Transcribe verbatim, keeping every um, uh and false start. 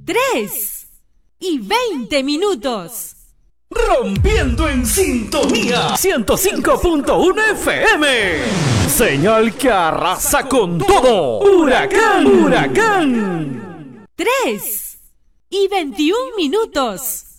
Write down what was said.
tres y veinte minutos. Rompiendo en sintonía ciento cinco punto uno F M. Señal que arrasa con todo. Huracán, huracán. tres y veintiún minutos.